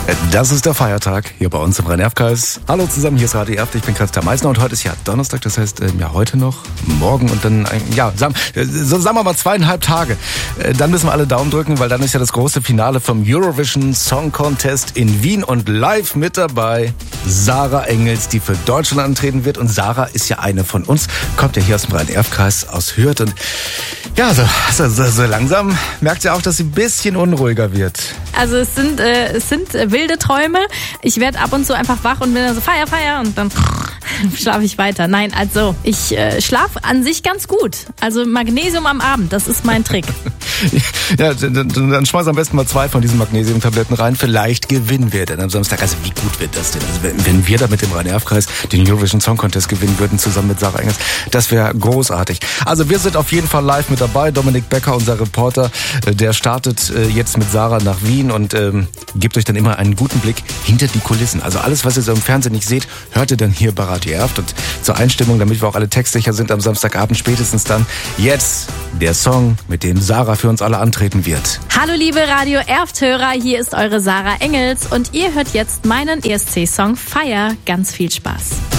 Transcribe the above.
Das ist der Feiertag hier bei uns im Rhein-Erf-Kreis. Hallo zusammen, hier ist Radio Erft, ich bin Christa Meissner und heute ist ja Donnerstag, das heißt heute noch, morgen und dann, sagen wir mal 2,5 Tage. Dann müssen wir alle Daumen drücken, weil dann ist ja das große Finale vom Eurovision Song Contest in Wien und live mit dabei Sarah Engels, die für Deutschland antreten wird. Und Sarah ist ja eine von uns, kommt ja hier aus dem Rhein-Erf-Kreis, aus Hürth. Und ja, so langsam merkt sie auch, dass sie ein bisschen unruhiger wird. Also es sind wilde Träume. Ich werde ab und zu einfach wach und bin dann so Feier und dann schlafe ich weiter. Nein, also ich schlafe an sich ganz gut. Also Magnesium am Abend, das ist mein Trick. Ja, dann schmeiß am besten mal 2 von diesen Magnesiumtabletten rein. Vielleicht gewinnen wir denn am Samstag. Also wie gut wird das denn? Also wenn wir da mit dem Rhein-Erf-Kreis den Eurovision Song Contest gewinnen würden, zusammen mit Sarah Engels, das wäre großartig. Also wir sind auf jeden Fall live mit dabei. Dominik Becker, unser Reporter, der startet jetzt mit Sarah nach Wien und gibt euch dann immer einen guten Blick hinter die Kulissen. Also alles, was ihr so im Fernsehen nicht seht, hört ihr dann hier bei Radio Erft. Und zur Einstimmung, damit wir auch alle textsicher sind am Samstagabend spätestens dann, jetzt der Song, mit dem Sarah für uns alle antreten wird. Hallo liebe Radio Erft-Hörer, hier ist eure Sarah Engels und ihr hört jetzt meinen ESC-Song Fire. Ganz viel Spaß.